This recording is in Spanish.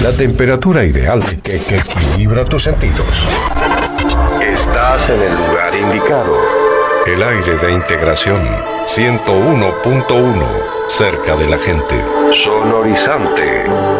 La temperatura ideal que equilibra tus sentidos. Estás en el lugar indicado. El aire de integración 101.1, cerca de la gente. Sonorizante.